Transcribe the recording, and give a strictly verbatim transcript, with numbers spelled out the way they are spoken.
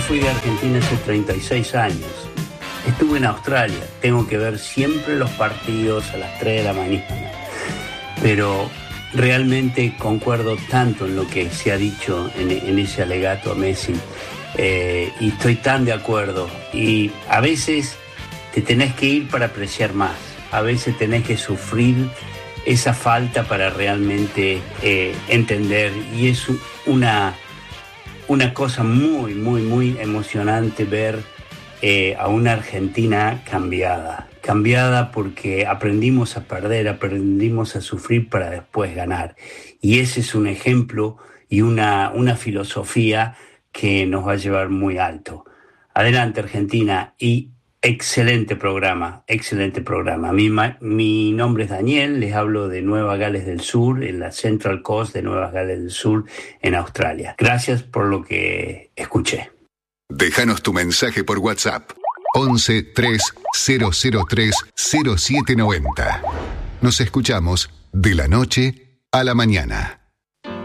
fui de Argentina hace treinta y seis años. Estuve en Australia. Tengo que ver siempre los partidos a las tres de la mañana. Pero realmente concuerdo tanto en lo que se ha dicho en, en ese alegato a Messi. Eh, y estoy tan de acuerdo. Y a veces te tenés que ir para apreciar más. A veces tenés que sufrir esa falta para realmente eh, entender. Y es una, una cosa muy, muy, muy emocionante ver eh, a una Argentina cambiada. Cambiada porque aprendimos a perder, aprendimos a sufrir para después ganar. Y ese es un ejemplo y una, una filosofía que nos va a llevar muy alto. Adelante, Argentina, y excelente programa, excelente programa. Mi, mi nombre es Daniel, les hablo de Nueva Gales del Sur, en la Central Coast de Nueva Gales del Sur, en Australia. Gracias por lo que escuché. Déjanos tu mensaje por WhatsApp. once tres cero cero tres cero siete noventa. Nos escuchamos de la noche a la mañana.